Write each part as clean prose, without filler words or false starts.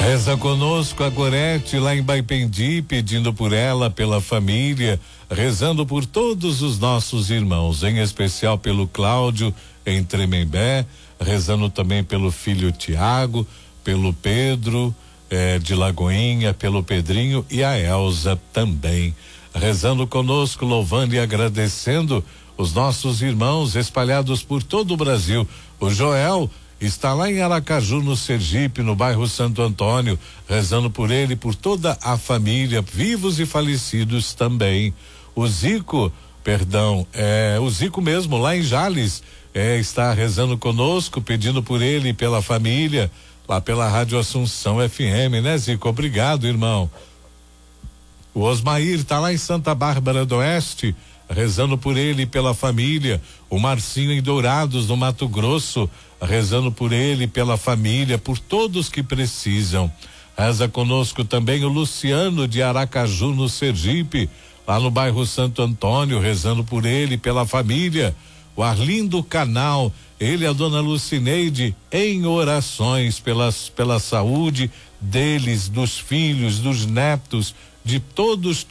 Reza conosco a Gorete lá em Baipendi, pedindo por ela, pela família, rezando por todos os nossos irmãos, em especial pelo Cláudio em Tremembé, rezando também pelo filho Tiago, pelo Pedro de Lagoinha, pelo Pedrinho e a Elza também, rezando conosco, louvando e agradecendo os nossos irmãos espalhados por todo o Brasil. O Joel está lá em Aracaju, no Sergipe, no bairro Santo Antônio, rezando por ele e por toda a família, vivos e falecidos também. O Zico mesmo, lá em Jales, está rezando conosco, pedindo por ele e pela família, lá pela Rádio Assunção FM, né, Zico? Obrigado, irmão. O Osmair está lá em Santa Bárbara do Oeste, rezando por ele e pela família. O Marcinho em Dourados, no Mato Grosso, rezando por ele, pela família, por todos que precisam. Reza conosco também o Luciano de Aracaju, no Sergipe, lá no bairro Santo Antônio, rezando por ele, pela família. O Arlindo Canal, ele e a dona Lucineide, em orações pela saúde deles, dos filhos, dos netos, de todos,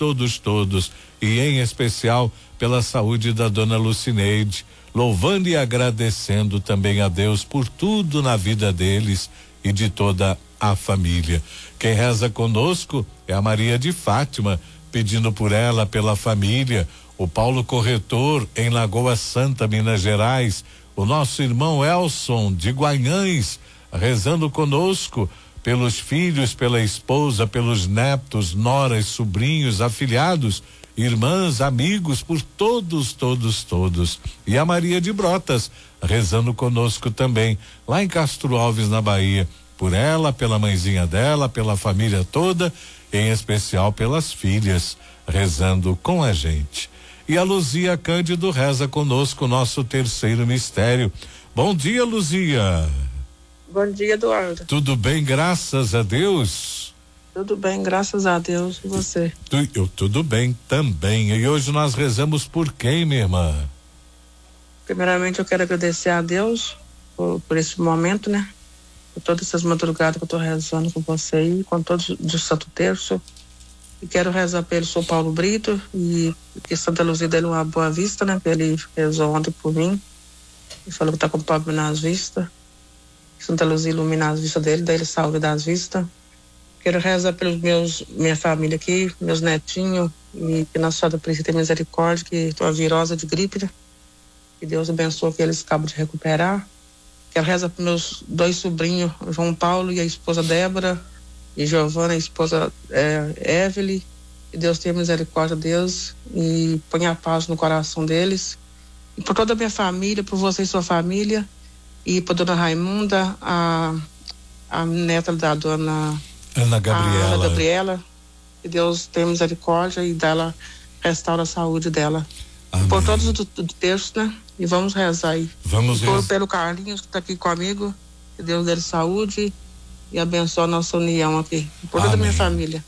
e em especial pela saúde da dona Lucineide, louvando e agradecendo também a Deus por tudo na vida deles e de toda a família. Quem reza conosco é a Maria de Fátima, pedindo por ela, pela família. O Paulo Corretor em Lagoa Santa, Minas Gerais. O nosso irmão Elson de Guanhães, rezando conosco pelos filhos, pela esposa, pelos netos, noras, sobrinhos, afilhados, irmãs, amigos, por todos. E a Maria de Brotas, rezando conosco também, lá em Castro Alves, na Bahia, por ela, pela mãezinha dela, pela família toda, em especial pelas filhas, rezando com a gente. E a Luzia Cândido reza conosco o nosso terceiro mistério. Bom dia, Luzia. Bom dia, Eduardo. Tudo bem, graças a Deus? Tudo bem, graças a Deus. E você? Eu tudo bem também. E hoje nós rezamos por quem, minha irmã? Primeiramente, eu quero agradecer a Deus por esse momento, né? Por todas essas madrugadas que eu tô rezando com você aí, com todos do Santo Terço. E quero rezar pelo São Paulo Brito e que Santa Luzia dele uma boa vista, né? Que ele rezou ontem por mim. E falou que tá com problema nas vistas. Santa Luzia iluminar as vistas dele, dá ele saúde das vistas. Quero rezar pelos minha família aqui, meus netinhos, e que Nossa Senhora precisa ter misericórdia, que estou virosa de gripe, né? Que Deus abençoe que eles acabam de recuperar. Quero rezar para meus 2 sobrinhos, João Paulo e a esposa Débora, e Giovana, a esposa Evelyn. Que Deus tenha misericórdia deles e ponha a paz no coração deles. E por toda a minha família, por você e sua família, e por dona Raimunda, a neta da dona Ana Gabriela, que Deus tenha misericórdia e dela restaura a saúde dela. Amém. Por todos do terço, né? E vamos rezar aí. Vamos rezar. Pelo Carlinhos que está aqui comigo, que Deus dê saúde e abençoe a nossa união aqui. Por toda a minha família.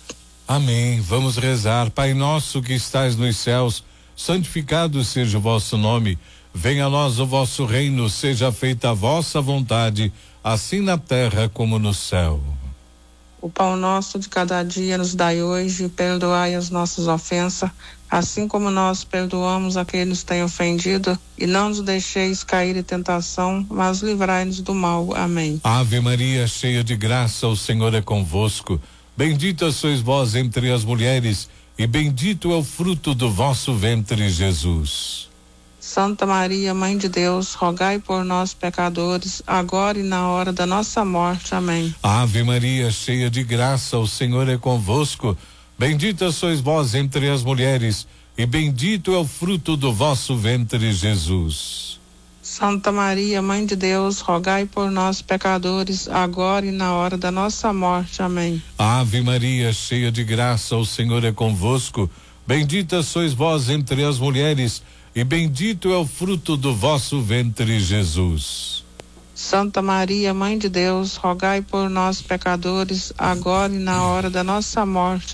Amém. Vamos rezar. Pai nosso que estais nos céus, santificado seja o vosso nome. Venha a nós o vosso reino, seja feita a vossa vontade, assim na terra como no céu. O pão nosso de cada dia nos dai hoje, e perdoai as nossas ofensas, assim como nós perdoamos a quem nos tem ofendido, e não nos deixeis cair em tentação, mas livrai-nos do mal. Amém. Ave Maria, cheia de graça, o Senhor é convosco. Bendita sois vós entre as mulheres, e bendito é o fruto do vosso ventre, Jesus. Santa Maria, Mãe de Deus, rogai por nós, pecadores, agora e na hora da nossa morte. Amém. Ave Maria, cheia de graça, o Senhor é convosco. Bendita sois vós entre as mulheres, e bendito é o fruto do vosso ventre, Jesus. Santa Maria, Mãe de Deus, rogai por nós, pecadores, agora e na hora da nossa morte. Amém. Ave Maria, cheia de graça, o Senhor é convosco. Bendita sois vós entre as mulheres, e bendito é o fruto do vosso ventre, Jesus. Santa Maria, Mãe de Deus, rogai por nós, pecadores, agora e na hora da nossa morte.